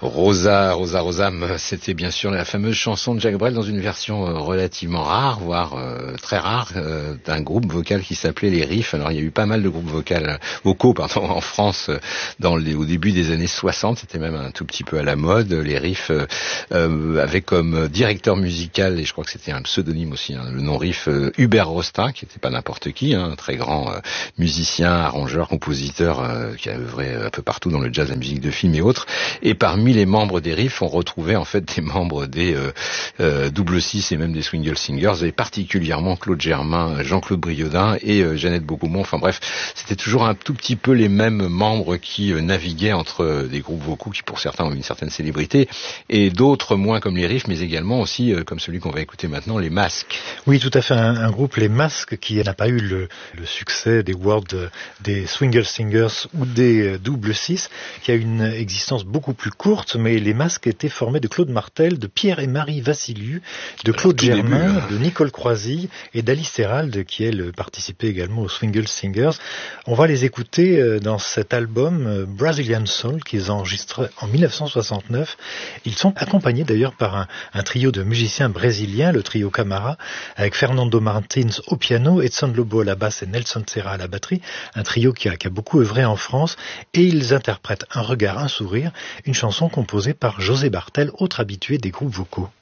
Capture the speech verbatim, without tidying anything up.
Rosa, Rosa, Rosa, c'était bien sûr la fameuse chanson de Jacques Brel dans une version relativement rare, voire euh, très rare, euh, d'un groupe vocal qui s'appelait les Riffs. Alors il y a eu pas mal de groupes vocal, vocaux pardon, en France dans les, au début des années soixante, c'était même un tout petit peu à la mode. Les Riffs euh, euh, avaient comme directeur musical, et je crois que c'était un pseudonyme aussi, hein, le nom Riff, euh, Hubert Rostin, qui n'était pas n'importe qui, hein, un très grand euh, musicien, arrangeur, compositeur, euh, qui a œuvré un peu partout dans le jazz, la musique de film et autres. Et parmi les membres des Riffs, on retrouvait en fait des membres des euh, euh, Double Six et même des Swingle Singers, et particulièrement Claude Germain, Jean-Claude Briodin et euh, Jeannette Beaucoumont. Enfin bref, c'était toujours un tout petit peu les mêmes membres qui euh, naviguaient entre euh, des groupes vocaux qui pour certains ont une certaine célébrité et d'autres moins, comme les Riffs, mais également aussi euh, comme celui qu'on va écouter maintenant, les Masques. Oui, tout à fait, un, un groupe, les Masques, qui n'a pas eu le, le succès des World, des Swingle Singers ou des Double Six, qui a une existence beaucoup plus courte, mais les Masques étaient formés de Claude Martel, de Pierre et Marie Vassiliou, de Claude Germain, début, hein. de Nicole Croisille et d'Alice Hérald, qui elle participait également aux Swingle Singers. On va les écouter dans cet album Brazilian Soul qu'ils ont enregistré en dix-neuf cent soixante-neuf. Ils sont accompagnés d'ailleurs par un, un trio de musiciens brésiliens, le trio Camara, avec Fernando Martins au piano, Edson Lobo à la basse et Nelson Serra à la batterie, un trio qui a, qui a beaucoup œuvré en France, et ils interprètent Un regard, un sourire, une chanson composée par José Bartel, autre habitué des groupes vocaux.